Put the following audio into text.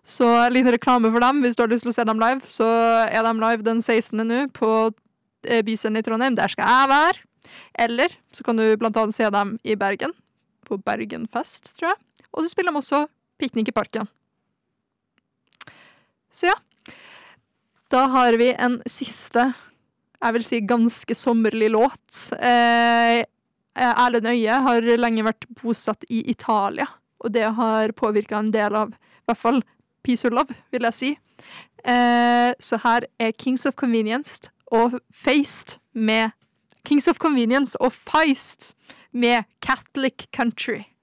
Så liten reklame for dem, hvis du har lyst til å se dem live, så de live den 16. nå på Byscenen i Trondheim, der skal jeg være. Eller så kan du blant annet se dem i Bergen, på Bergenfest, tror jeg. Og så spiller de også Piknik i parken. Så ja, da har vi en siste, jeg vil si ganske sommerlig låt. Erlend Øye har lenge vært bosatt i Italia, og det har påvirket en del av, i hvert fall, Peace or Love, vil jeg si. Så her er Kings of Convenience og Feist med Catholic Country.